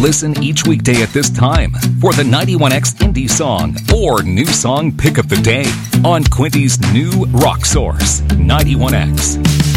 Listen each weekday at this time for the 91X Indie Song or New Song Pick of the Day on Quinty's new Rock Source, 91X.